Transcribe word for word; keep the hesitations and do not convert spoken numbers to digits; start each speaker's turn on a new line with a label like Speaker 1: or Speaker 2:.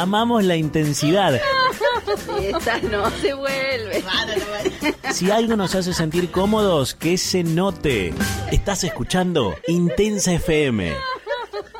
Speaker 1: amamos la intensidad.
Speaker 2: Esta no se vuelve.
Speaker 1: Si algo nos hace sentir cómodos, que se note. Estás escuchando Intensa F M.